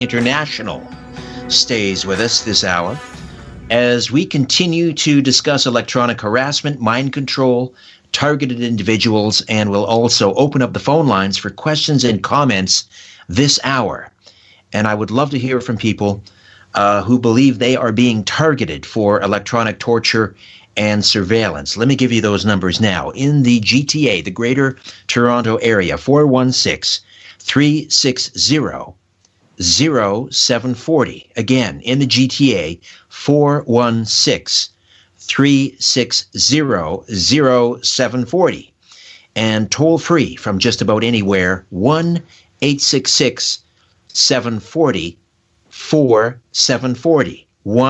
International stays with us this hour as we continue to discuss electronic harassment, mind control, targeted individuals, and we'll also open up the phone lines for questions and comments this hour. And I would love to hear from people who believe they are being targeted for electronic torture and surveillance. Let me give you those numbers now. In the GTA, the Greater Toronto Area, 416-360-0740. Again, in the GTA, 416-360-0740. And toll free from just about anywhere, 1-866-740-4740.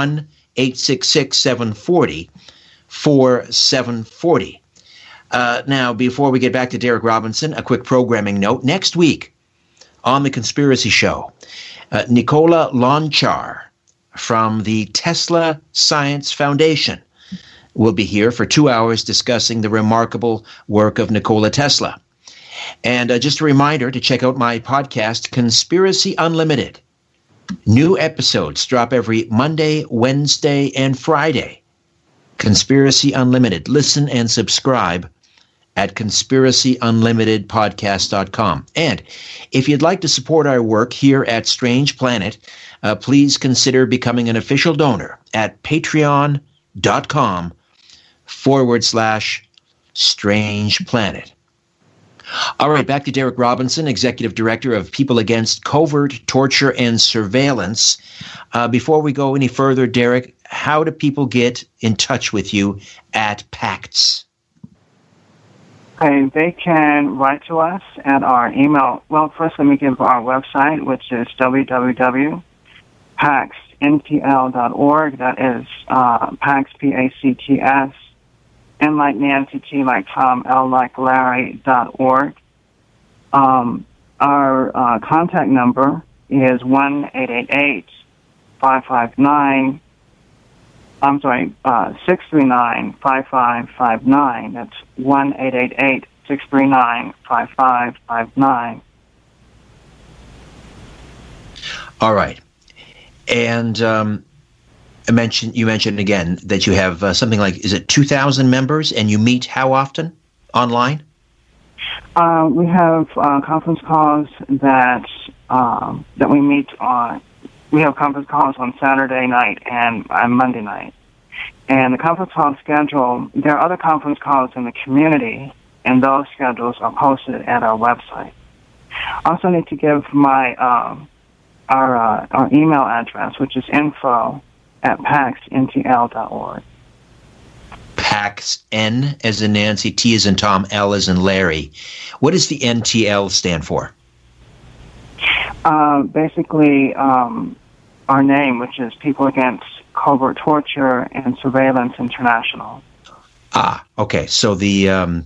1-866-740-4740. Now, before we get back to Derek Robinson, a quick programming note. Next week on The Conspiracy Show, Nicola Lonchar from the Tesla Science Foundation will be here for 2 hours discussing the remarkable work of Nikola Tesla. And just a reminder to check out my podcast, Conspiracy Unlimited. New episodes drop every Monday, Wednesday, and Friday. Conspiracy Unlimited. Listen and subscribe at conspiracyunlimitedpodcast.com. And if you'd like to support our work here at Strange Planet, please consider becoming an official donor at patreon.com/Strange Planet. All right, back to Derek Robinson, Executive Director of People Against Covert Torture and Surveillance. Before we go any further, Derek, how do people get in touch with you at PACTS? Okay, they can write to us at our email. Well, first let me give our website, which is www.paxntl.org. That is PACTS, P-A-C-T-S, N like Nancy, T like Tom, L like Larry.org. Our contact number is 1-888-559, 639-5559. That's 1-888-639-5559. All right. And you mentioned again that you have something like, is it 2,000 members, and you meet how often online? We have conference calls that we meet on. We have conference calls on Saturday night and on Monday night. And the conference call schedule, there are other conference calls in the community, and those schedules are posted at our website. I also need to give my our email address, which is info@paxntl.org. PAX, N as in Nancy, T as in Tom, L as in Larry. What does the NTL stand for? Basically, our name, which is People Against Covert Torture and Surveillance International. Ah, okay. So the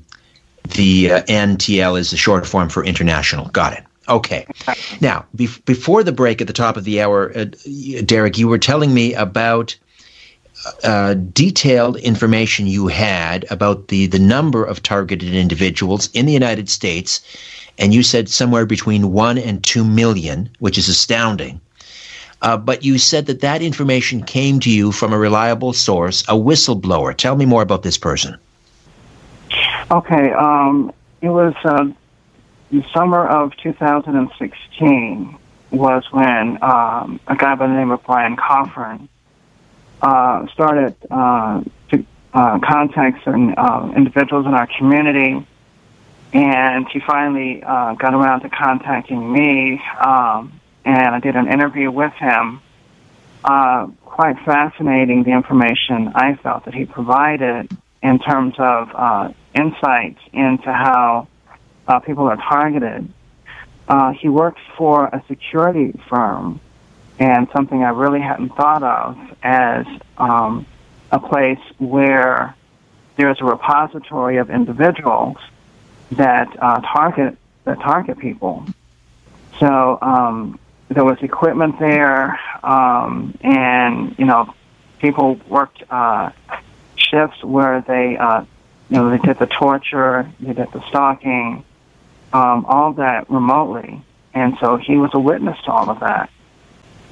NTL is the short form for international. Got it. Okay. Now, before the break at the top of the hour, Derek, you were telling me about detailed information you had about the number of targeted individuals in the United States, and you said somewhere between 1 and 2 million, which is astounding. But you said that information came to you from a reliable source, a whistleblower. Tell me more about this person. Okay. It was the summer of 2016 was when a guy by the name of Brian Coffin started to contact certain individuals in our community, and he finally got around to contacting me, and I did an interview with him. Quite fascinating, the information I felt that he provided in terms of insights into how people are targeted. He works for a security firm, and something I really hadn't thought of as a place where there's a repository of individuals that target people. So there was equipment there, and people worked shifts where they they did the torture, they did the stalking, all that remotely. And so he was a witness to all of that.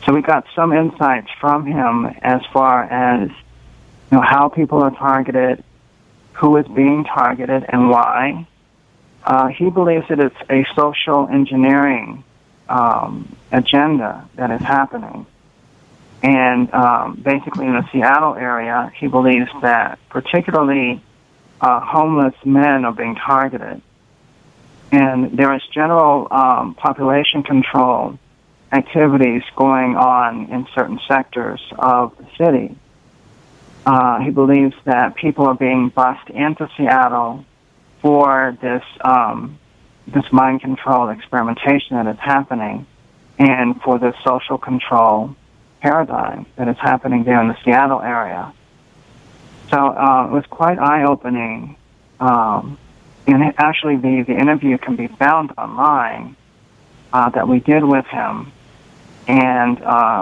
So we got some insights from him as far as how people are targeted, who is being targeted, and why. He believes that it's a social engineering agenda that is happening. And basically in the Seattle area, he believes that particularly homeless men are being targeted. And there is general population control activities going on in certain sectors of the city. He believes that people are being bused into Seattle for this mind control experimentation that is happening, and for this social control paradigm that is happening there in the Seattle area. So it was quite eye-opening. And actually, the interview can be found online that we did with him. And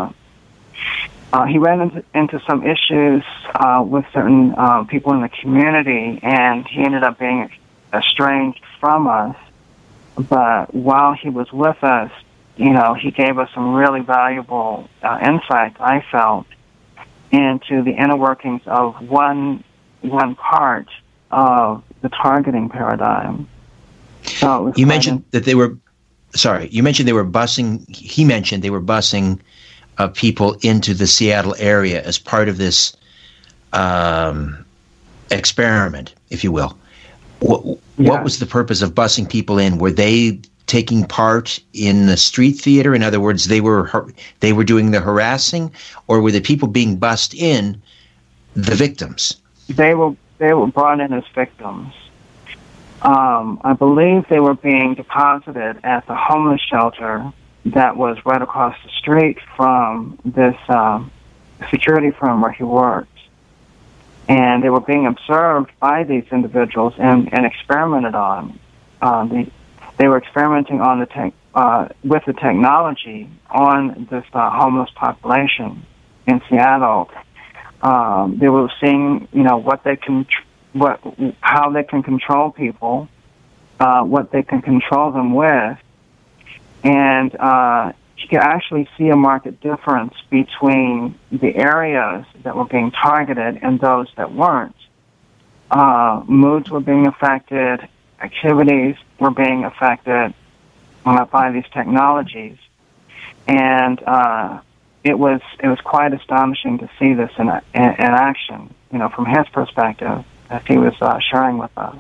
he ran into some issues with certain people in the community, and he ended up being estranged from us. But while he was with us, he gave us some really valuable insights, I felt, into the inner workings of one part of the targeting paradigm. So you mentioned that they were, you mentioned they were busing, he mentioned they were busing people into the Seattle area as part of this experiment, if you will. What was the purpose of busing people in? Were they taking part in the street theater? In other words, they were doing the harassing, or were the people being bussed in the victims? They were brought in as victims. I believe they were being deposited at the homeless shelter that was right across the street from this security firm where he worked. And they were being observed by these individuals and experimented on. They were experimenting on with the technology on this homeless population in Seattle. They were seeing, how they can control people, what they can control them with, and you can actually see a marked difference between the areas that were being targeted and those that weren't. Moods were being affected, activities were being affected by these technologies, and it was quite astonishing to see this in action, from his perspective, as he was sharing with us.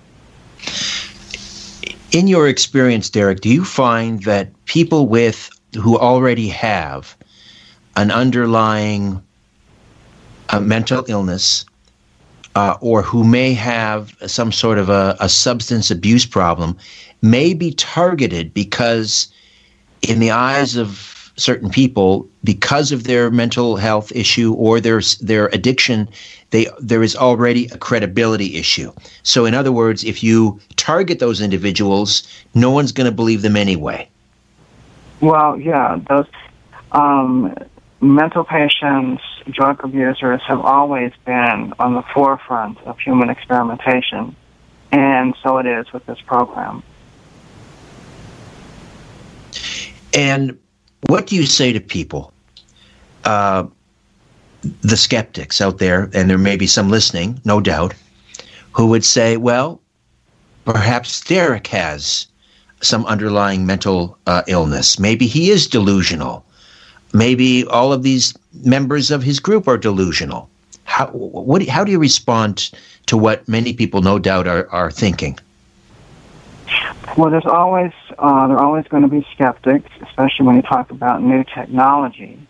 In your experience, Derek, do you find that people who already have an underlying mental illness, or who may have some sort of a substance abuse problem, may be targeted because, in the eyes of certain people, because of their mental health issue or their addiction, there is already a credibility issue. So in other words, if you target those individuals, no one's going to believe them anyway. Well, yeah, those mental patients, drug abusers have always been on the forefront of human experimentation, and so it is with this program. And what do you say to people, the skeptics out there, and there may be some listening, no doubt, who would say, well, perhaps Derek has some underlying mental illness. Maybe he is delusional. Maybe all of these members of his group are delusional. How do you respond to what many people, no doubt, are thinking? Well, there are always going to be skeptics, especially when you talk about new technology.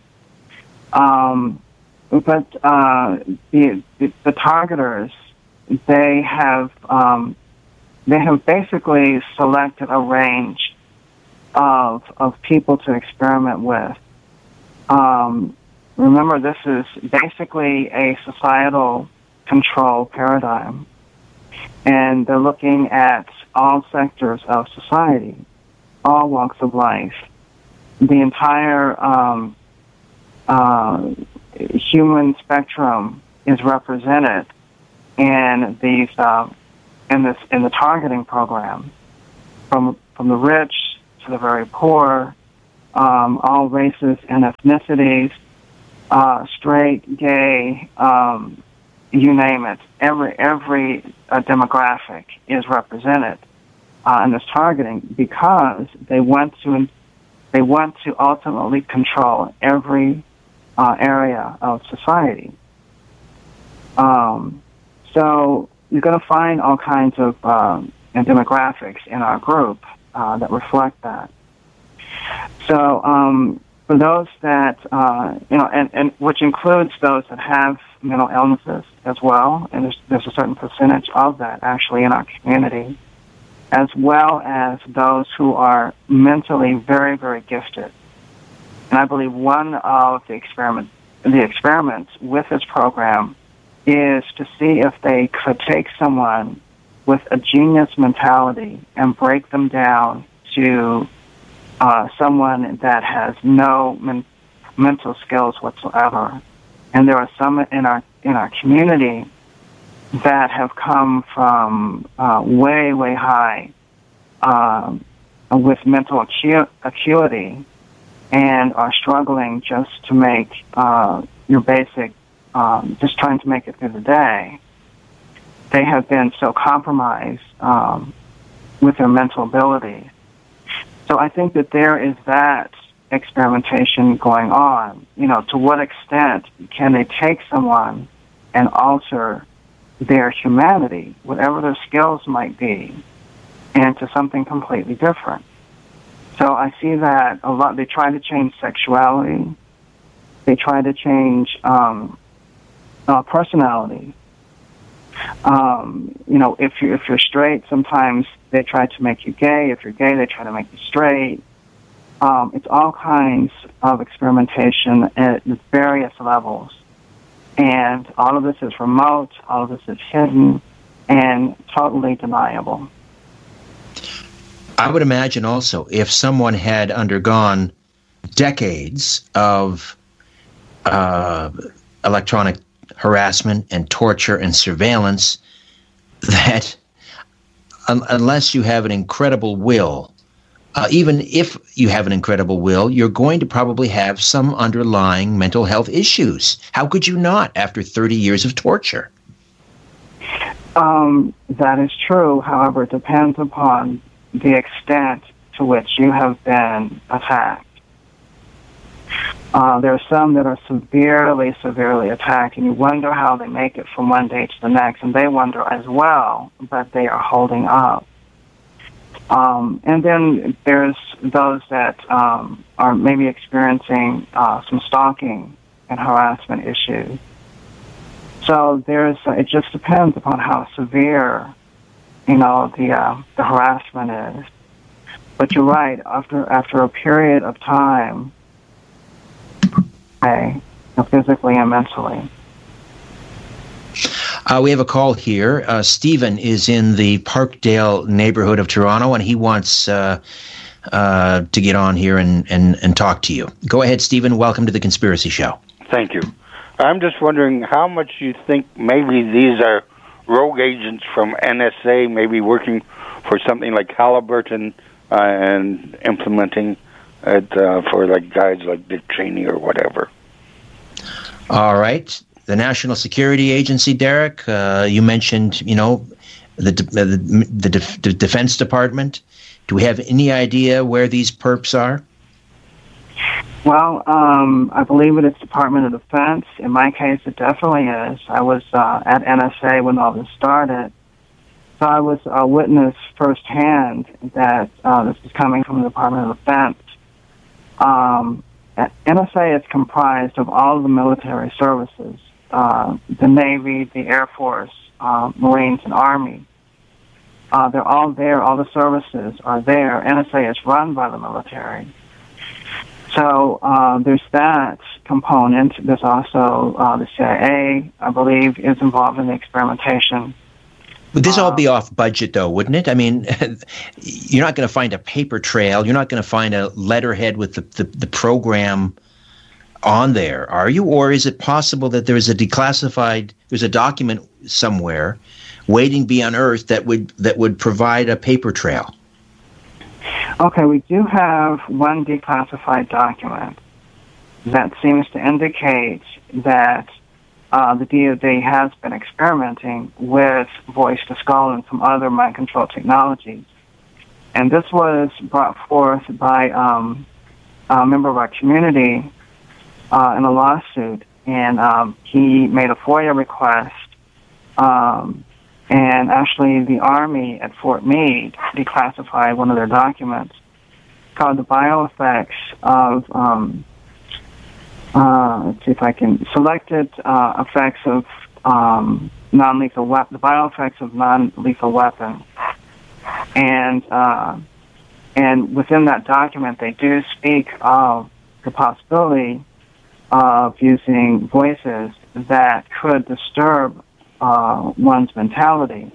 But the targeters, they have basically selected a range of people to experiment with. Remember, this is basically a societal control paradigm, and they're looking at all sectors of society, all walks of life. The entire human spectrum is represented in these in the targeting program, from the rich to the very poor, all races and ethnicities, straight, gay, you name it. Every demographic is represented in this targeting because they want to ultimately control every area of society. So you're going to find all kinds of demographics in our group that reflect that. So for those that, and which includes those that have mental illnesses as well, and there's a certain percentage of that actually in our community, as well as those who are mentally very, very gifted. And I believe one of the experiments with this program is to see if they could take someone with a genius mentality and break them down to someone that has no mental skills whatsoever. And there are some in our community that have come from way, way high with mental acuity and are struggling just to make your basic, just trying to make it through the day. They have been so compromised with their mental ability. So I think that there is that experimentation going on. To what extent can they take someone and alter their humanity, whatever their skills might be, into something completely different? So I see that a lot. They try to change sexuality. They try to change personality. If you're straight, sometimes they try to make you gay. If you're gay, they try to make you straight. It's all kinds of experimentation at various levels. And all of this is remote, all of this is hidden, and totally deniable. I would imagine also if someone had undergone decades of electronic harassment and torture and surveillance, that unless you have an incredible will, even if you have an incredible will, you're going to probably have some underlying mental health issues. How could you not after 30 years of torture? That is true. However, it depends upon the extent to which you have been attacked. There are some that are severely, severely attacked, and you wonder how they make it from one day to the next, and they wonder as well, but they are holding up. And then there's those that are maybe experiencing some stalking and harassment issues. So it just depends upon how severe, the harassment is. But you're right, after a period of time, physically and mentally. We have a call here. Stephen is in the Parkdale neighborhood of Toronto, and he wants to get on here and talk to you. Go ahead, Stephen. Welcome to The Conspiracy Show. Thank you. I'm just wondering how much you think maybe these are rogue agents from NSA, maybe working for something like Halliburton and implementing it for guys like Dick Cheney or whatever. All right. The National Security Agency, Derek, you mentioned, the Defense Department. Do we have any idea where these perps are? Well, I believe it is Department of Defense. In my case, it definitely is. I was at NSA when all this started. So I was a witness firsthand that this is coming from the Department of Defense. NSA is comprised of all of the military services, the Navy, the Air Force, Marines, and Army. They're all there. All the services are there. NSA is run by the military. So there's that component. There's also the CIA, I believe, is involved in the experimentation. Would this all be off budget, though, wouldn't it? I mean, you're not going to find a paper trail. You're not going to find a letterhead with the program on there, are you? Or is it possible that there's a document somewhere waiting to be unearthed that would provide a paper trail? Okay, we do have one declassified document that seems to indicate that the DoD has been experimenting with voice-to-skull and some other mind control technologies. And this was brought forth by a member of our community in a lawsuit, and he made a FOIA request, and actually the Army at Fort Meade declassified one of their documents called the bioeffects of, let's see if I can, selected effects of non-lethal weapon, the bioeffects of non-lethal weapons. And within that document, they do speak of the possibility of using voices that could disturb one's mentality.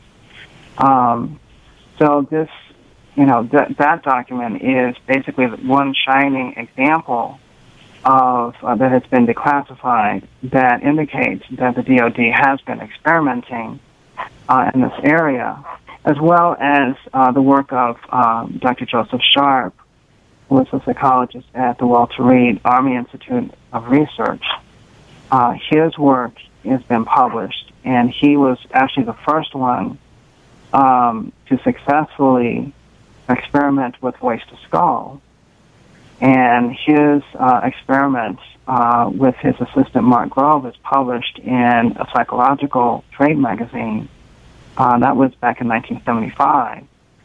So this, that document is basically one shining example of that has been declassified that indicates that the DoD has been experimenting in this area, as well as the work of Dr. Joseph Sharp, who is a psychologist at the Walter Reed Army Institute of Research. His work has been published, and he was actually the first one to successfully experiment with voice-to-skull. And his experiments with his assistant Mark Grove is published in a psychological trade magazine. That was back in 1975.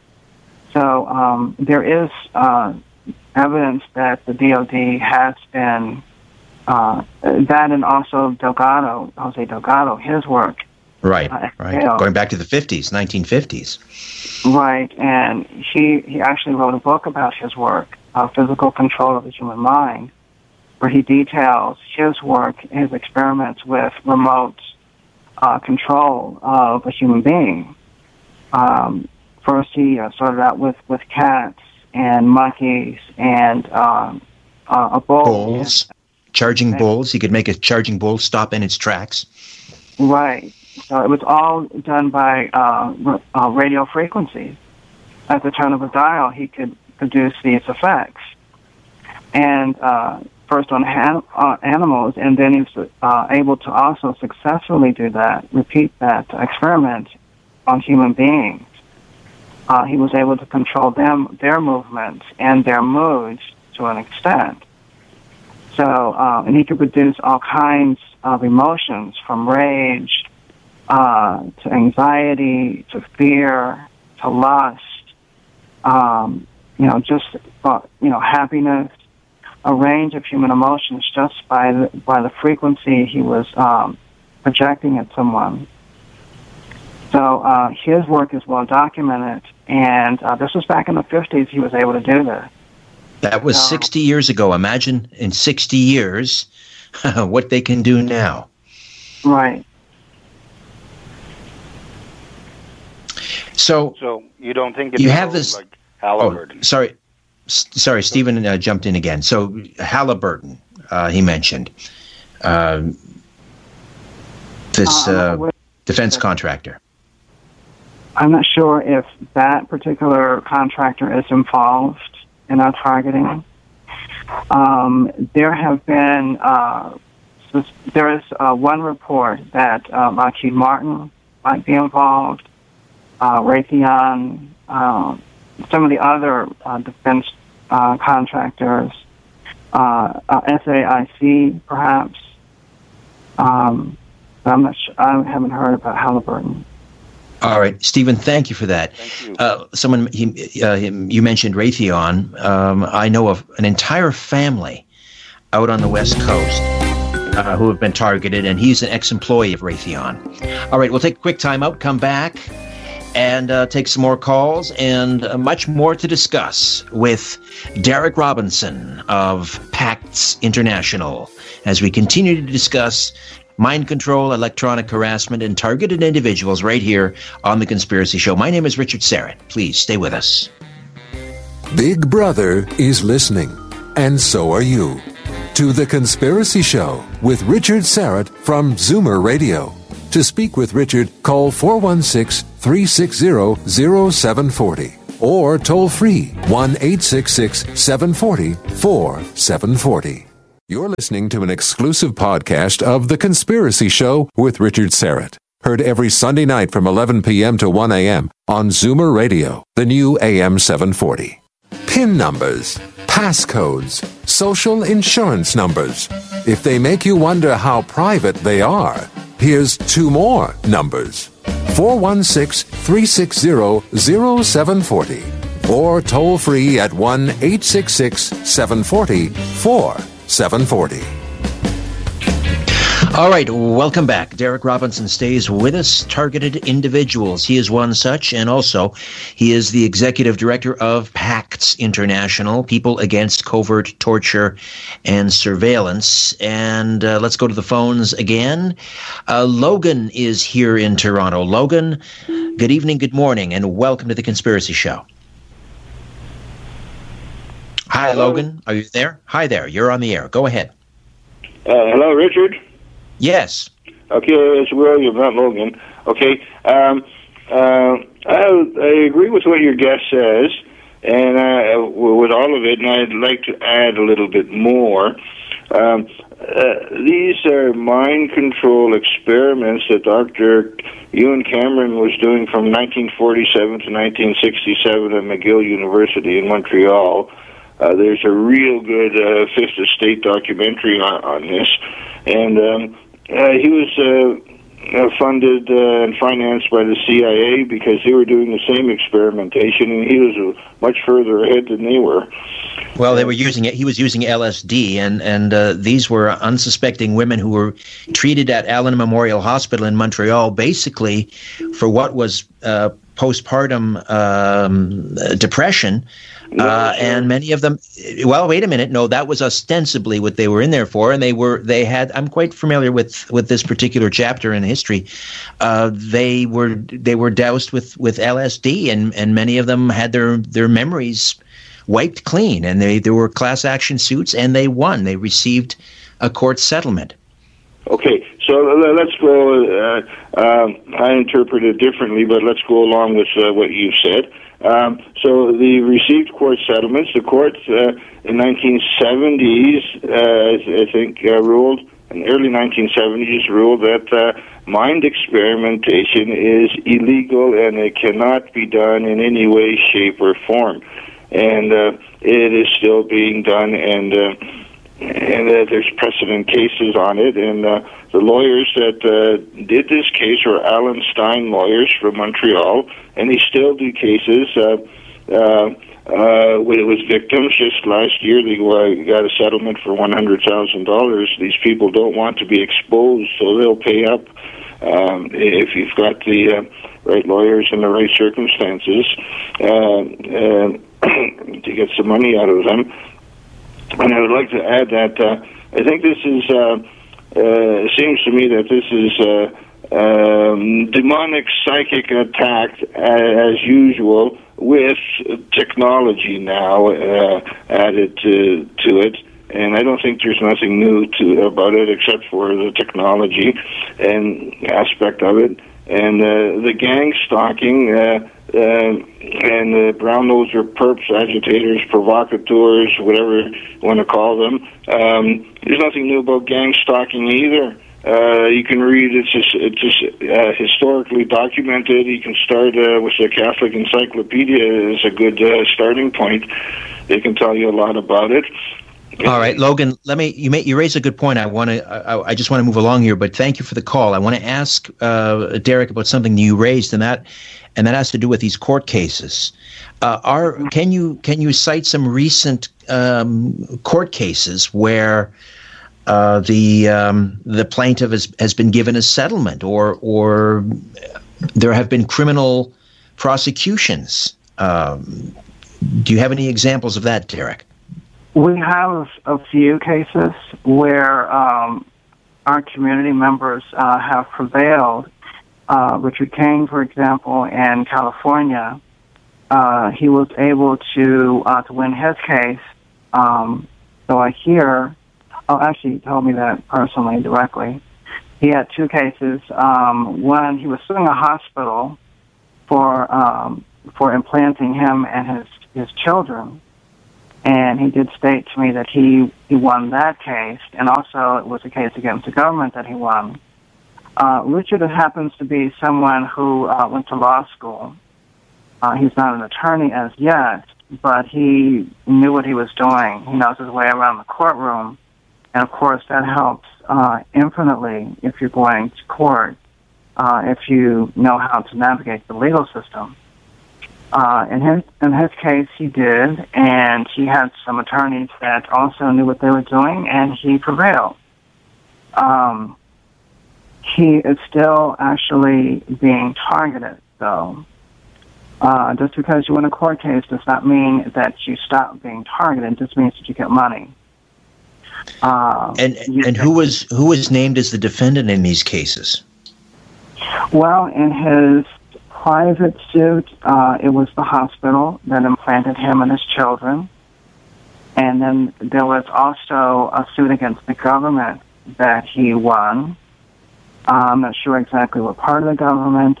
So there is evidence that the DoD has been, that and also Jose Delgado, his work. Right. Going back to the 1950s. Right, and he actually wrote a book about his work, Physical Control of the Human Mind, where he details his work, his experiments with remote control of a human being. First, he started out with cats and monkeys and a bull. Bulls. Charging bulls. He could make a charging bull stop in its tracks. Right. So it was all done by radio frequencies. At the turn of a dial, he could produce these effects. And first on animals, and then he was able to also successfully do that, repeat that experiment on human beings. He was able to control their movements and their moods to an extent. So, and he could produce all kinds of emotions, from rage to anxiety to fear to lust, happiness, a range of human emotions just by the frequency he was projecting at someone. So his work is well documented, and this was back in the 50s he was able to do this. That was 60 years ago. Imagine in 60 years what they can do now. Right. So you don't think you have this like Halliburton? Oh, sorry, Stephen jumped in again. So Halliburton, he mentioned this defense contractor. I'm not sure if that particular contractor is involved in our targeting. There have been there is one report that Lockheed Martin might be involved. Raytheon, some of the other defense contractors, SAIC perhaps. I'm not sure. I haven't heard about Halliburton. All right, Stephen, thank you for that. Thank you. Someone you mentioned Raytheon. I know of an entire family out on the West Coast who have been targeted, and he's an ex-employee of Raytheon. All right, we'll take a quick time out, come back, and take some more calls, and much more to discuss with Derek Robinson of PACTS International as we continue to discuss mind control, electronic harassment, and targeted individuals right here on The Conspiracy Show. My name is Richard Syrett. Please stay with us. Big Brother is listening, and so are you, to The Conspiracy Show with Richard Syrett from Zoomer Radio. To speak with Richard, call 416-360-0740 or toll free 1-866-740-4740. You're listening to an exclusive podcast of The Conspiracy Show with Richard Syrett. Heard every Sunday night from 11 p.m. to 1 a.m. on Zoomer Radio, the new AM 740. PIN numbers, passcodes, social insurance numbers. If they make you wonder how private they are, here's two more numbers. 416-360-0740 or toll free at 1-866-740-4740. All right, welcome back. Derek Robinson stays with us, Targeted Individuals. He is one such, and also he is the executive director of PACTS International, People Against Covert Torture and Surveillance. And let's go to the phones again. Logan is here in Toronto. Logan, good evening, good morning, and welcome to The Conspiracy Show. Hi, hello. Logan. Are you there? Hi there. You're on the air. Go ahead. Hello, Richard. Yes. Okay, it's William, not Logan. Okay. I agree with what your guest says, and with all of it, and I'd like to add a little bit more. These are mind control experiments that Dr. Ewan Cameron was doing from 1947 to 1967 at McGill University in Montreal. There's a real good Fifth Estate documentary on this, and he was funded and financed by the CIA because they were doing the same experimentation, and he was much further ahead than they were. Well, they were using it. He was using LSD, and these were unsuspecting women who were treated at Allen Memorial Hospital in Montreal, basically for what was postpartum depression. And many of them, well, wait a minute. No, that was ostensibly what they were in there for. And they had, I'm quite familiar with this particular chapter in history. They were doused with LSD, and many of them had their memories wiped clean. And there were class action suits, and they won. They received a court settlement. Okay, so let's go. I interpret it differently, but let's go along with what you've said. So they received court settlements. The court in 1970s, I think, ruled, in early 1970s, ruled that mind experimentation is illegal and it cannot be done in any way, shape, or form. And it is still being done, and there's precedent cases on it. And the lawyers that did this case were Alan Stein lawyers from Montreal, and they still do cases with victims. Just last year, they got a settlement for $100,000. These people don't want to be exposed, so they'll pay up if you've got the right lawyers in the right circumstances to get some money out of them. And I would like to add that I think this is, it seems to me that this is demonic psychic attack as usual with technology now added to it. And I don't think there's nothing new about it except for the technology and aspect of it. And the gang stalking and the brown-noser perps, agitators, provocateurs, whatever you want to call them. There's nothing new about gang stalking either. You can read, it's just historically documented. You can start with the Catholic Encyclopedia as a good starting point. They can tell you a lot about it. All right, Logan. You raise a good point. I just want to move along here, but thank you for the call. I want to ask Derek about something you raised, and that has to do with these court cases. Can you cite some recent court cases where the plaintiff has been given a settlement, or there have been criminal prosecutions? Do you have any examples of that, Derek? We have a few cases where our community members have prevailed. Richard King, for example, in California, he was able to win his case. So I hear, actually he told me that personally, directly. He had two cases. One, he was suing a hospital for for implanting him and his children. And he did state to me that he won that case, and also it was a case against the government that he won. Richard happens to be someone who went to law school. He's not an attorney as yet, but he knew what he was doing. He knows his way around the courtroom, and of course that helps infinitely if you're going to court, if you know how to navigate the legal system. In his case, he did, and he had some attorneys that also knew what they were doing, and he prevailed. He is still actually being targeted, though. Just because you win a court case does not mean that you stop being targeted. It just means that you get money. And who was named as the defendant in these cases? Well, in his private suit, it was the hospital that implanted him and his children. And then there was also a suit against the government that he won. I'm not sure exactly what part of the government.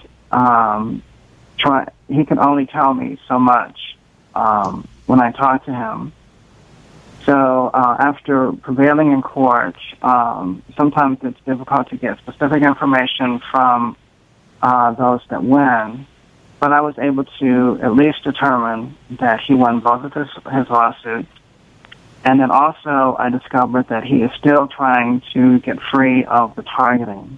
He can only tell me so much when I talk to him. So after prevailing in court, sometimes it's difficult to get specific information from those that win. But I was able to at least determine that he won both of his lawsuits. And then also I discovered that he is still trying to get free of the targeting.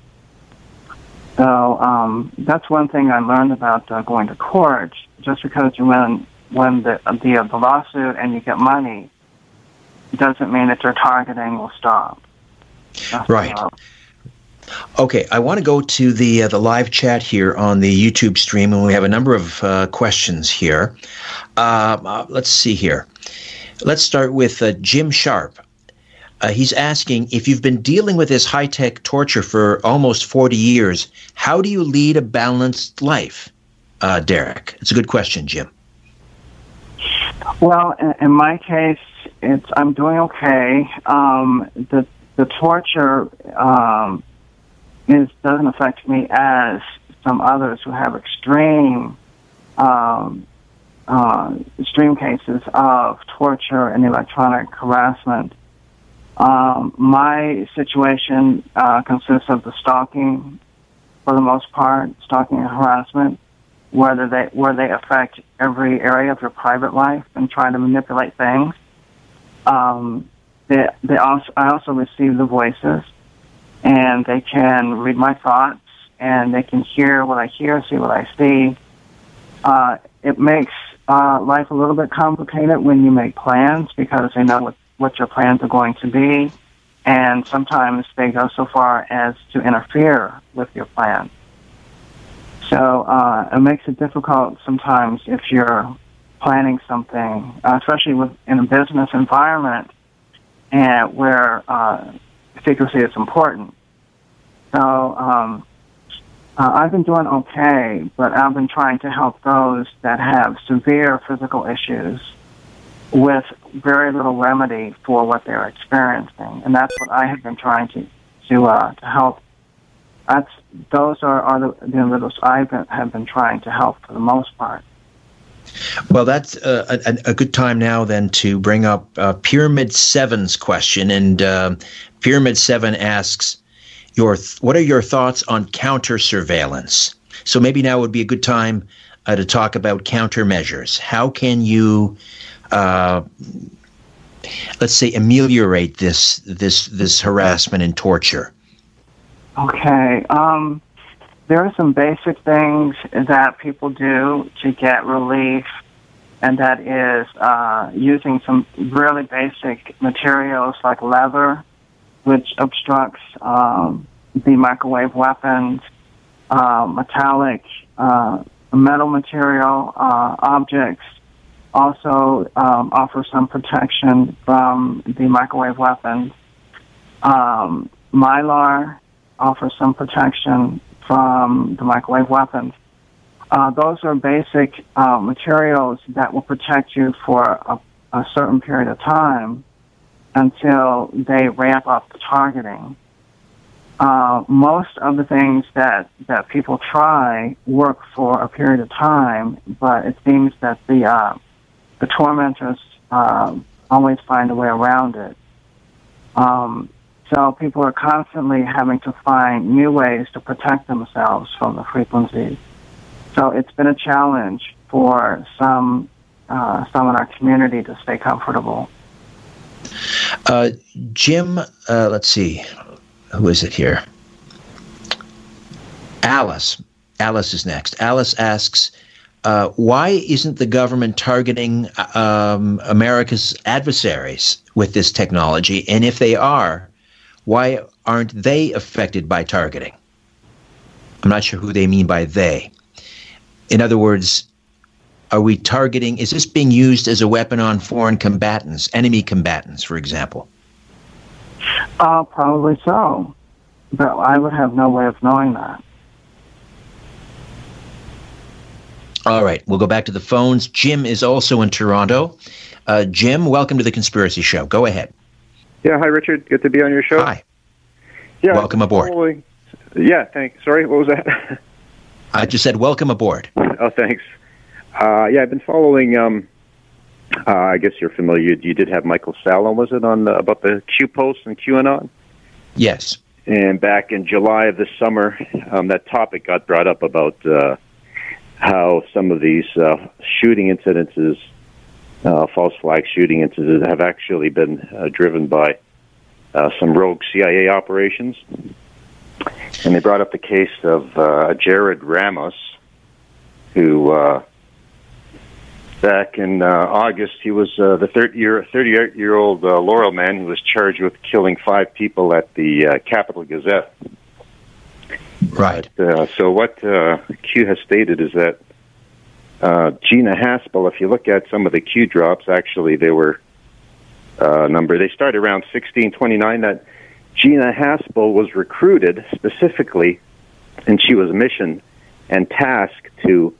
So that's one thing I learned about going to court. Just because you win the lawsuit and you get money doesn't mean that your targeting will stop. Right. Okay, I want to go to the live chat here on the YouTube stream, and we have a number of questions here. Let's see here. Let's start with Jim Sharp. He's asking, if you've been dealing with this high-tech torture for almost 40 years, how do you lead a balanced life, Derek? It's a good question, Jim. Well, in my case, I'm doing okay. The torture doesn't affect me as some others who have extreme cases of torture and electronic harassment. My situation consists of the stalking, for the most part, stalking and harassment, where they affect every area of your private life and try to manipulate things. I also receive the voices, and they can read my thoughts, and they can hear what I hear, see what I see. It makes life a little bit complicated when you make plans, because they know what your plans are going to be, and sometimes they go so far as to interfere with your plan. So it makes it difficult sometimes if you're planning something, especially in a business environment, and where secrecy is important. So I've been doing okay, but I've been trying to help those that have severe physical issues with very little remedy for what they're experiencing, and that's what I have been trying to help. Those are the individuals I have been trying to help for the most part. Well, that's a good time now then to bring up Pyramid 7's question, and Pyramid 7 asks, what are your thoughts on counter surveillance? So maybe now would be a good time to talk about countermeasures. How can you, let's say, ameliorate this harassment and torture? Okay. There are some basic things that people do to get relief, and that is using some really basic materials like leather, which obstructs the microwave weapons, metallic, metal material objects also offer some protection from the microwave weapons. Mylar offers some protection from the microwave weapons. Those are basic materials that will protect you for a certain period of time until they ramp up the targeting. most of the things that people try work for a period of time, but it seems that the tormentors always find a way around it. So people are constantly having to find new ways to protect themselves from the frequencies. So it's been a challenge for some in our community to stay comfortable. Jim, let's see. Who is it here? Alice. Alice is next. Alice asks, why isn't the government targeting America's adversaries with this technology? And if they are, why aren't they affected by targeting? I'm not sure who they mean by they. In other words, are we targeting, is this being used as a weapon on foreign combatants, enemy combatants, for example? Probably so, but I would have no way of knowing that. All right, we'll go back to the phones. Jim is also in Toronto. Jim, welcome to The Conspiracy Show. Go ahead. Yeah, hi, Richard. Good to be on your show. Hi. Yeah, welcome aboard. Yeah, thanks. Sorry, what was that? I just said welcome aboard. Oh, thanks. Yeah, I've been following, I guess you're familiar, you did have Michael Salla, was it, on about the Q post and QAnon? Yes. And back in July of this summer, that topic got brought up about how some of these shooting incidences, false flag shooting incidents, have actually been driven by some rogue CIA operations. And they brought up the case of Jared Ramos, who back in August, he was the 38-year-old Laurel man who was charged with killing 5 people at the Capital Gazette. Right. So what Q has stated is that Gina Haspel, if you look at some of the Q drops, actually they were they started around 1629, that Gina Haspel was recruited specifically, and she was mission and tasked to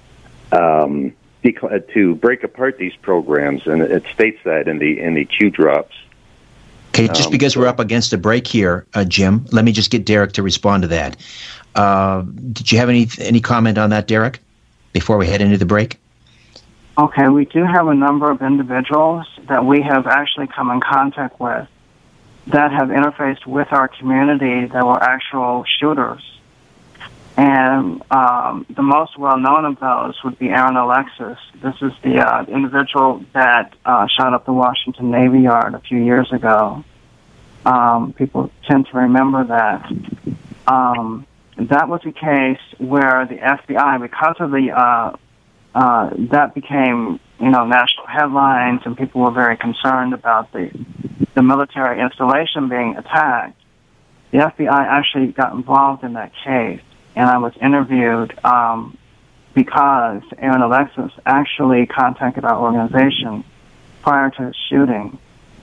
break apart these programs, and it states that in the Q drops. Okay, just because we're up against a break here, Jim, let me just get Derek to respond to that. Did you have any comment on that, Derek, before we head into the break? Okay, we do have a number of individuals that we have actually come in contact with that have interfaced with our community that were actual shooters. And the most well-known of those would be Aaron Alexis. This is the individual that shot up the Washington Navy Yard a few years ago. People tend to remember that. That was a case where the FBI, because of the that became, national headlines, and people were very concerned about the military installation being attacked. The FBI actually got involved in that case, and I was interviewed because Aaron Alexis actually contacted our organization prior to his shooting.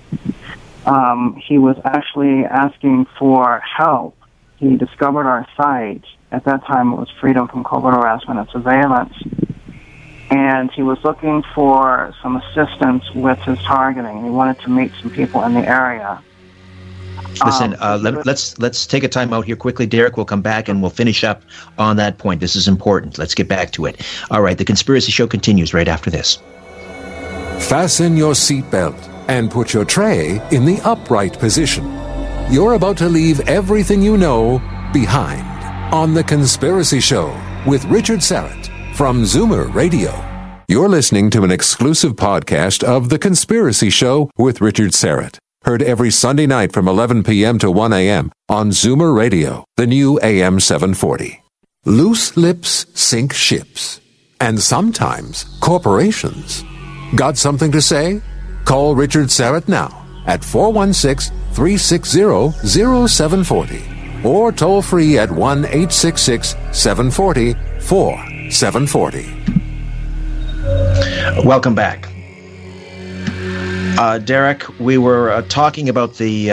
He was actually asking for help. He discovered our site. At that time, it was Freedom from Covert Harassment and Surveillance. And he was looking for some assistance with his targeting. He wanted to meet some people in the area. Listen, let's take a time out here quickly, Derek. We'll come back and we'll finish up on that point. This is important. Let's get back to it. All right, The Conspiracy Show continues right after this. Fasten your seatbelt and put your tray in the upright position. You're about to leave everything you know behind on The Conspiracy Show with Richard Syrett from Zoomer Radio. You're listening to an exclusive podcast of The Conspiracy Show with Richard Syrett. Heard every Sunday night from 11 p.m. to 1 a.m. on Zoomer Radio, the new AM 740. Loose lips sink ships. And sometimes corporations. Got something to say? Call Richard Syrett now at 416-360-0740 or toll free at 1-866-740-4740. Welcome back. Derek, we were talking about the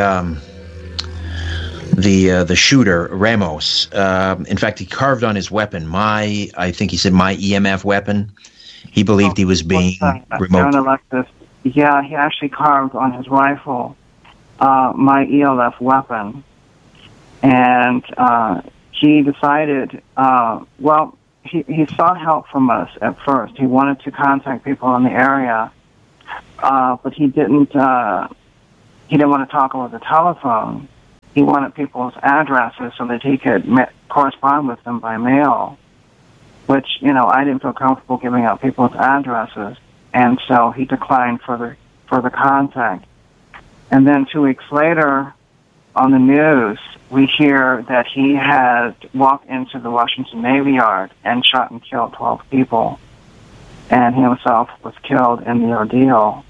shooter, Ramos. In fact, he carved on his weapon, I think he said my EMF weapon. He believed he was being remote. Yeah, he actually carved on his rifle my ELF weapon. And he decided, he sought help from us at first. He wanted to contact people in the area, but he didn't want to talk over the telephone. He wanted people's addresses so that he could correspond with them by mail, which, I didn't feel comfortable giving out people's addresses, and so he declined further contact. And then 2 weeks later, on the news, we hear that he had walked into the Washington Navy Yard and shot and killed 12 people, and he himself was killed in the ordeal.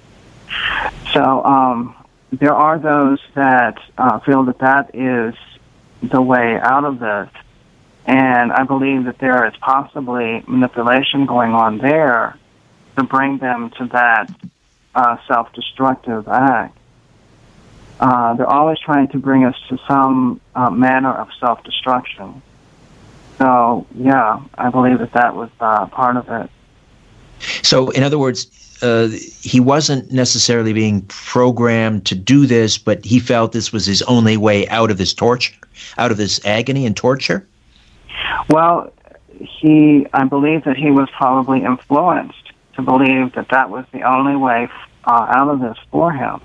So there are those that feel that is the way out of this, and I believe that there is possibly manipulation going on there to bring them to that self-destructive act. They're always trying to bring us to some manner of self-destruction. So, yeah, I believe that was part of it. So, in other words, he wasn't necessarily being programmed to do this, but he felt this was his only way out of this torture, out of this agony and torture? Well, I believe that he was probably influenced to believe that was the only way out of this for him.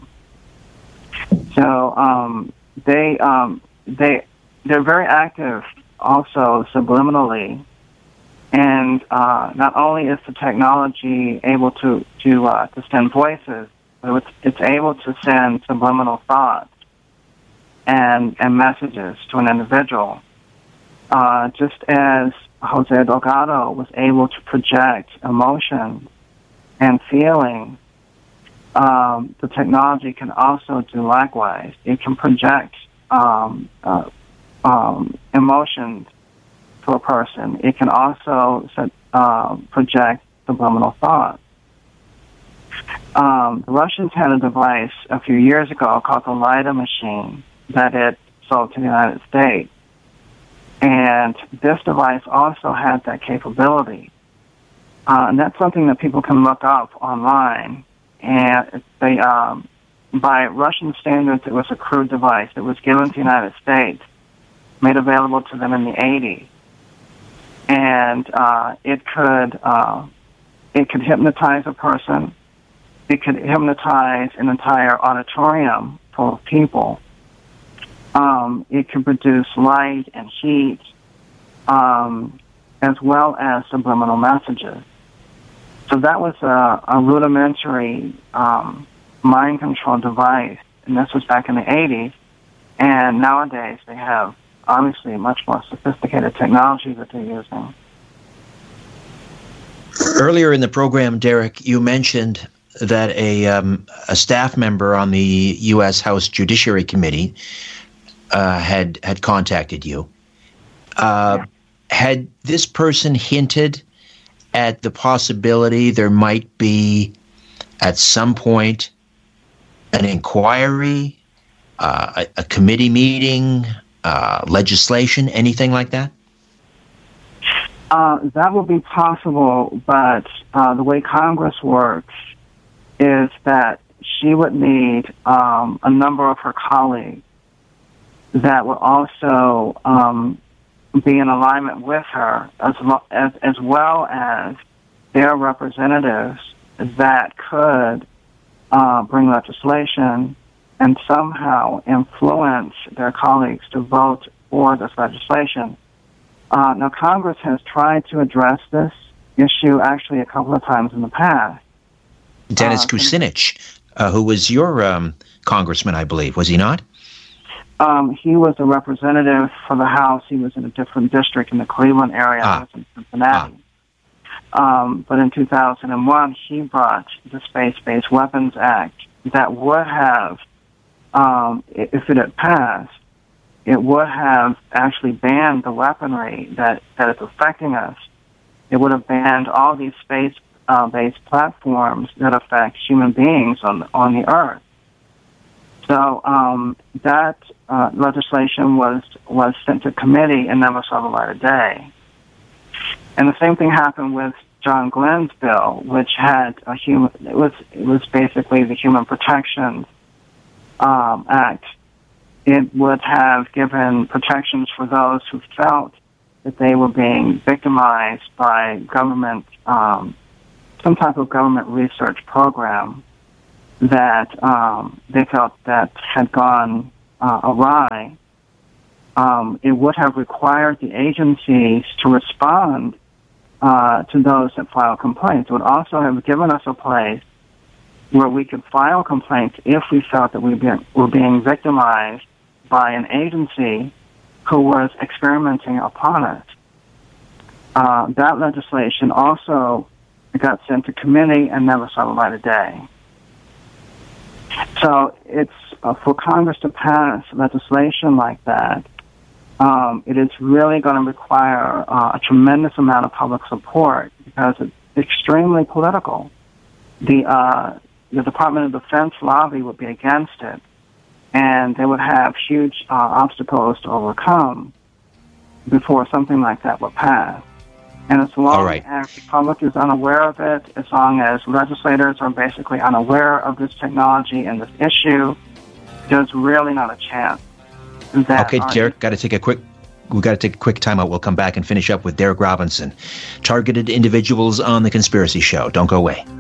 So they're very active also subliminally, and not only is the technology able to send voices, but it's able to send subliminal thoughts and messages to an individual. Just as Jose Delgado was able to project emotion and feeling, the technology can also do likewise. It can project emotions to a person. It can also project subliminal thoughts. The Russians had a device a few years ago called the LIDA machine that it sold to the United States. And this device also had that capability. And that's something that people can look up online. And they, by Russian standards, it was a crude device. It was given to the United States, made available to them in the 80s. And it could hypnotize a person. It could hypnotize an entire auditorium full of people. It could produce light and heat, as well as subliminal messages. So that was a rudimentary mind control device, and this was back in the 80s. And nowadays they have obviously much more sophisticated technology that they're using. Earlier in the program, Derek, you mentioned that a staff member on the U.S. House Judiciary Committee had contacted you. Had this person hinted at the possibility there might be, at some point, an inquiry, a committee meeting, legislation, anything like that? That would be possible, but the way Congress works is that she would need a number of her colleagues that would also be in alignment with her, as well as their representatives that could bring legislation and somehow influence their colleagues to vote for this legislation. Now, Congress has tried to address this issue actually a couple of times in the past. Dennis Kucinich, who was your congressman, I believe, was he not? He was a representative for the House. He was in a different district in the Cleveland area. He was in Cincinnati. But in 2001, he brought the Space-Based Weapons Act that would have, if it had passed, it would have actually banned the weaponry that is affecting us. It would have banned all these space-based platforms that affect human beings on the Earth. So that legislation was sent to committee and never saw the light of day. And the same thing happened with John Glenn's bill, which had it was basically the Human Protection Act, it would have given protections for those who felt that they were being victimized by government, some type of government research program that they felt that had gone awry. It would have required the agencies to respond to those that file complaints. It would also have given us a place where we could file complaints if we felt that we were being victimized by an agency who was experimenting upon us. That legislation also got sent to committee and never saw the light of day. So it's for Congress to pass legislation like that, it is really going to require a tremendous amount of public support because it's extremely political. The Department of Defense lobby would be against it, and they would have huge obstacles to overcome before something like that would pass. And as long as the public is unaware of it, as long as legislators are basically unaware of this technology and this issue, there's really not a chance. Okay, Derek, we got to take a quick timeout. We'll come back and finish up with Derek Robinson, Targeted Individuals on The Conspiracy Show. Don't go away.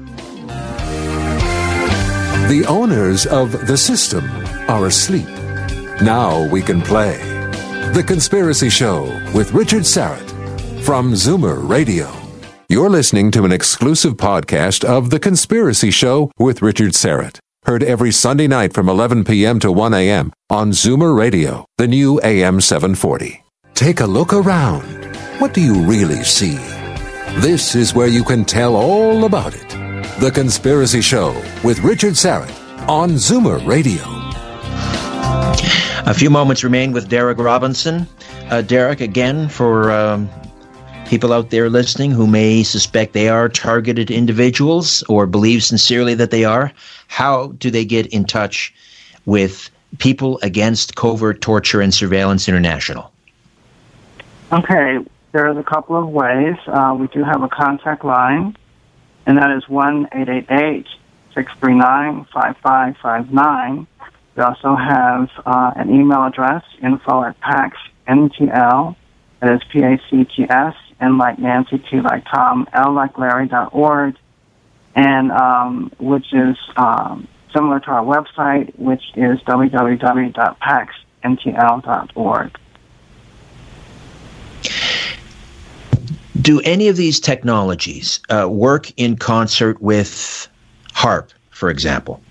The owners of the system are asleep. Now we can play The Conspiracy Show with Richard Syrett from Zoomer Radio. You're listening to an exclusive podcast of The Conspiracy Show with Richard Syrett. Heard every Sunday night from 11 p.m. to 1 a.m. on Zoomer Radio, the new AM 740. Take a look around. What do you really see? This is where you can tell all about it. The Conspiracy Show with Richard Syrett on Zoomer Radio. A few moments remain with Derek Robinson. Derek, again, for people out there listening who may suspect they are targeted individuals or believe sincerely that they are, how do they get in touch with People Against Covert Torture and Surveillance International? Okay, there's a couple of ways. We do have a contact line, and that is 1-888-639-5559. We also have an email address, info@PAXNTL, that is PACTS, N like Nancy, T like Tom, L like Larry.org, and which is similar to our website, which is www.paxntl.org. Do any of these technologies work in concert with HAARP, for example?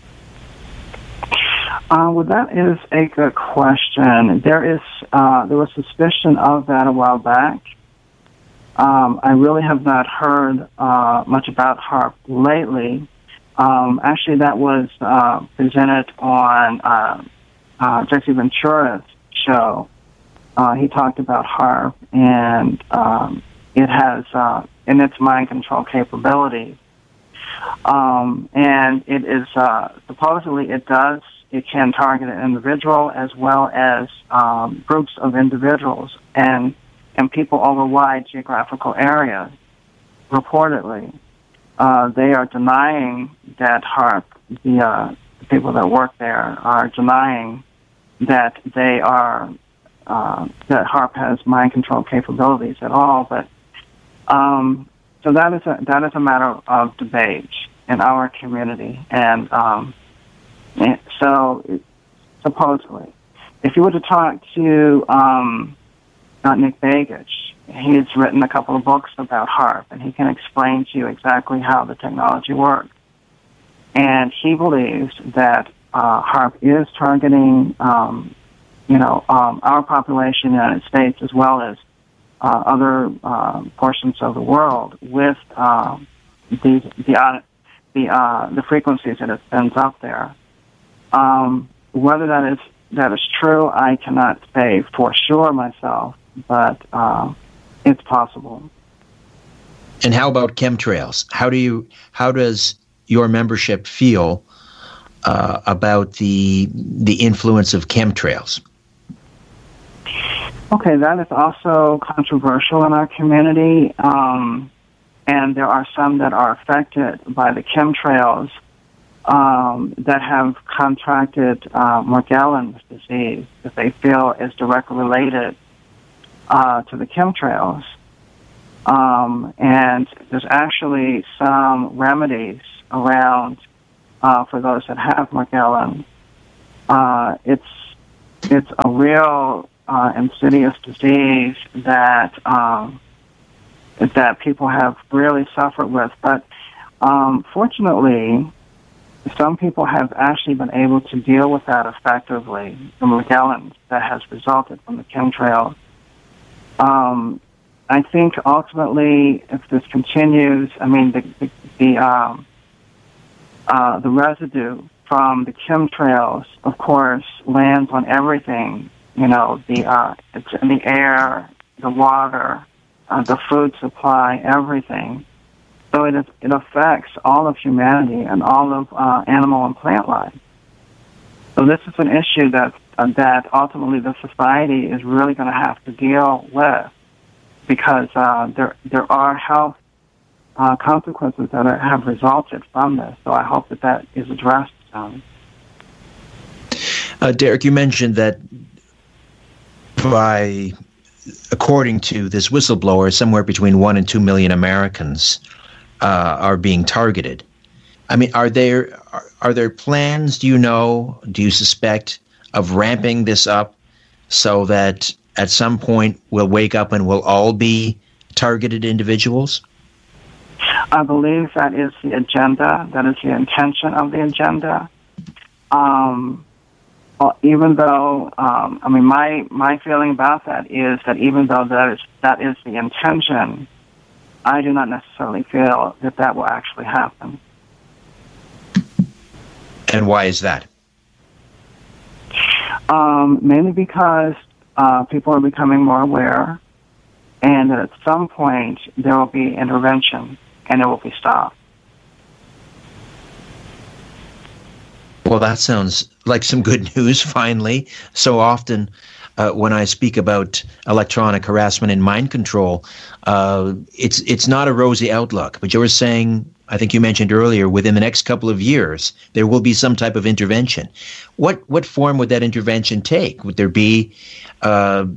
Well, that is a good question. There was suspicion of that a while back. I really have not heard much about HAARP lately. Actually, that was presented on Jesse Ventura's show. He talked about HAARP, and it has in its mind control capabilities. And it is supposedly it can target an individual as well as groups of individuals and people over wide geographical areas. Reportedly, they are denying that HAARP, the people that work there, are denying that they are that HAARP has mind control capabilities at all. But so that is a matter of debate in our community, and so supposedly, if you were to talk to Nick Begich, he's written a couple of books about HAARP, and he can explain to you exactly how the technology works. And he believes that HAARP is targeting, our population in the United States as well as other portions of the world with the frequencies that it sends up there. Whether that is true, I cannot say for sure myself, but it's possible. And how about chemtrails? How does your membership feel about the influence of chemtrails? Okay, that is also controversial in our community, and there are some that are affected by the chemtrails. that have contracted Morgellons disease that they feel is directly related to the chemtrails. And there's actually some remedies around for those that have Morgellons. It's a real insidious disease that people have really suffered with. But fortunately, some people have actually been able to deal with that effectively, the Morgellons that has resulted from the chemtrails. I think ultimately, if this continues, I mean, the residue from the chemtrails, of course, lands on everything. You know, it's in the air, the water, the food supply, everything. So it affects all of humanity and all of animal and plant life. So this is an issue that ultimately the society is really going to have to deal with, because there are health consequences that have resulted from this. So I hope that is addressed. Derek, you mentioned that according to this whistleblower, somewhere between 1 and 2 million Americans are being targeted. I mean, are there plans, do you suspect, of ramping this up so that at some point we'll wake up and we'll all be targeted individuals? I believe that is the agenda, that is the intention of the agenda. Even though, I mean, my feeling about that is that even though that is the intention, I do not necessarily feel that will actually happen. And why is that? Mainly because people are becoming more aware, and that at some point there will be intervention and it will be stopped. Well, that sounds like some good news, finally. So often when I speak about electronic harassment and mind control, it's not a rosy outlook. But you were saying, I think you mentioned earlier, within the next couple of years, there will be some type of intervention. What form would that intervention take? Would there be a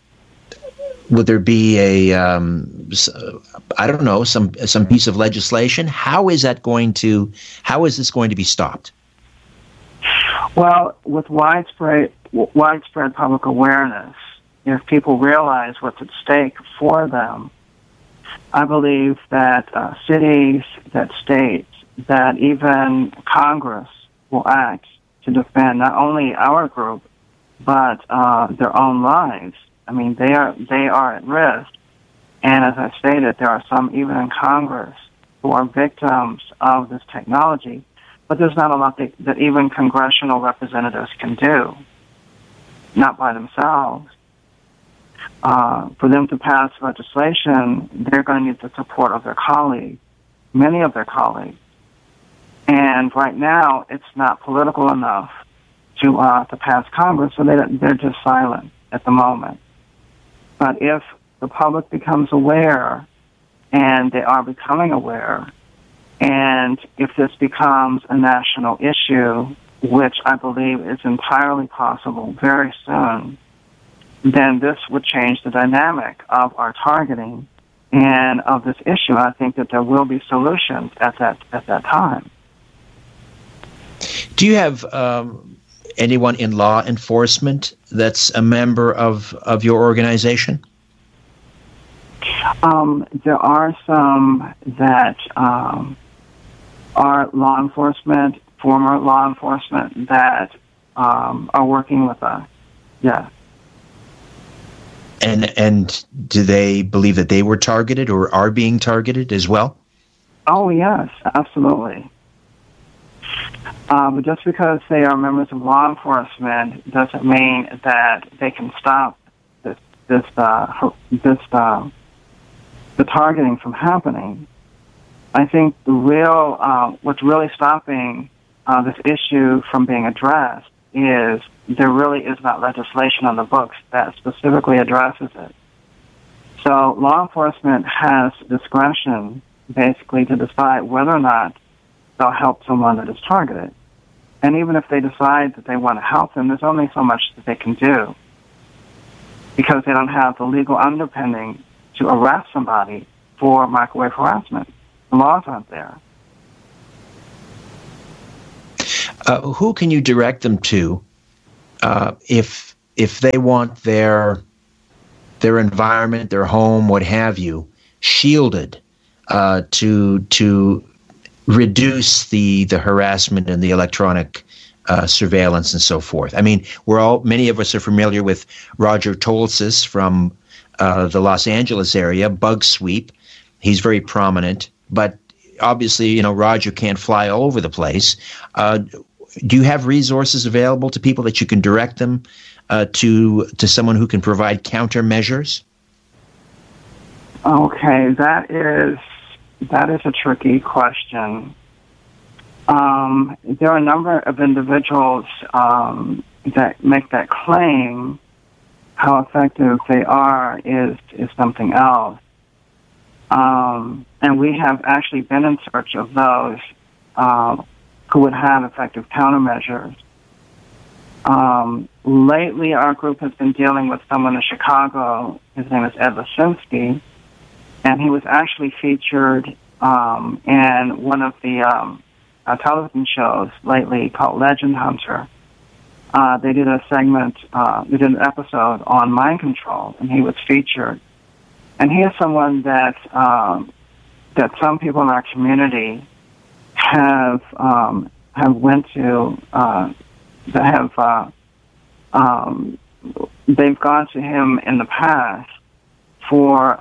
I don't know, some piece of legislation? How is this going to be stopped? Well, with widespread public awareness, if people realize what's at stake for them, I believe that cities, that states, that even Congress will act to defend not only our group, but their own lives. I mean, they are at risk. And as I stated, there are some even in Congress who are victims of this technology. But there's not a lot that even congressional representatives can do, not by themselves. For them to pass legislation, they're going to need the support of their colleagues, many of their colleagues. And right now, it's not political enough to pass Congress, so they're just silent at the moment. But if the public becomes aware, and they are becoming aware, and if this becomes a national issue, which I believe is entirely possible very soon, then this would change the dynamic of our targeting and of this issue. I think that there will be solutions at that time. Do you have anyone in law enforcement that's a member of your organization? There are some that are law enforcement, former law enforcement, that are working with us. Yes. And do they believe that they were targeted or are being targeted as well? Oh, yes, absolutely. But just because they are members of law enforcement doesn't mean that they can stop the targeting from happening. I think what's really stopping this issue from being addressed is there really is not legislation on the books that specifically addresses it. So law enforcement has discretion, basically, to decide whether or not they'll help someone that is targeted. And even if they decide that they want to help them, there's only so much that they can do because they don't have the legal underpinning to arrest somebody for microwave harassment. The laws aren't there. Who can you direct them to if they want their environment, their home, what have you, shielded to reduce the harassment and the electronic surveillance and so forth? I mean, many of us are familiar with Roger Tolsis from the Los Angeles area, Bug Sweep. He's very prominent, but obviously, Roger can't fly all over the place. Do you have resources available to people that you can direct them to someone who can provide countermeasures? Okay, that is a tricky question. There are a number of individuals that make that claim. How effective they are is something else. And we have actually been in search of those who would have effective countermeasures. Lately, our group has been dealing with someone in Chicago. His name is Ed Lisinski, and he was actually featured in one of the television shows lately called Legend Hunter. They did a segment, they did an episode on mind control, and he was featured. And he is someone that some people in our community have went to, they've gone to him in the past for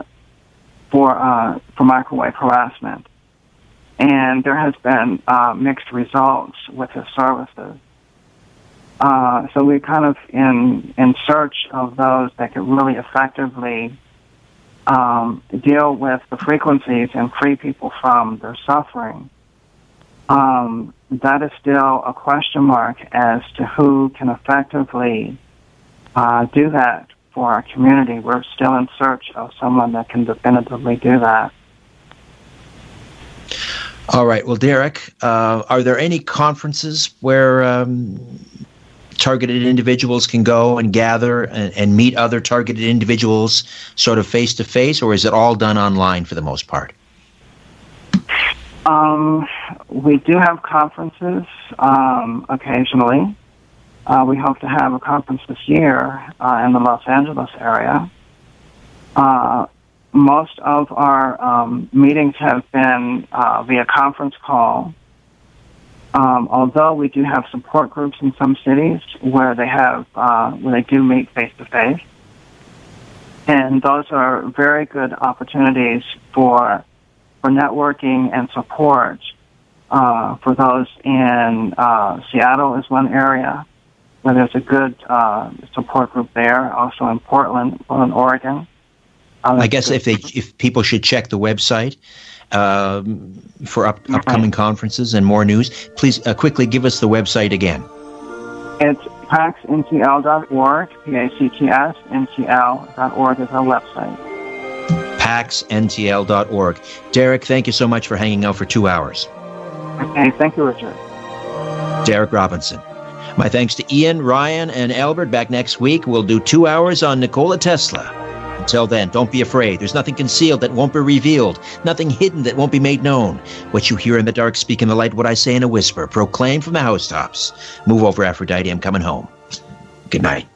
microwave harassment, and there has been mixed results with his services. So we're kind of in search of those that could really effectively deal with the frequencies and free people from their suffering. That is still a question mark as to who can effectively do that for our community. We're still in search of someone that can definitively do that. All right. Well, Derek, are there any conferences where targeted individuals can go and gather and meet other targeted individuals sort of face-to-face, or is it all done online for the most part? We do have conferences occasionally. We hope to have a conference this year in the Los Angeles area. Most of our meetings have been via conference call, although we do have support groups in some cities where they do meet face-to-face. And those are very good opportunities for networking and support. For those in Seattle is one area where there's a good support group there. Also in Portland, Oregon. I guess if people should check the website for upcoming conferences and more news, please quickly give us the website again. It's paxntl.org. PACTSNTL.org is our website. paxntl.org. Derek, thank you so much for hanging out for 2 hours. Okay, thank you, Richard. Derek Robinson. My thanks to Ian, Ryan, and Albert. Back next week, we'll do 2 hours on Nikola Tesla. Until then, don't be afraid. There's nothing concealed that won't be revealed, nothing hidden that won't be made known. What you hear in the dark, speak in the light, what I say in a whisper, proclaim from the housetops. Move over, Aphrodite, I'm coming home. Good night.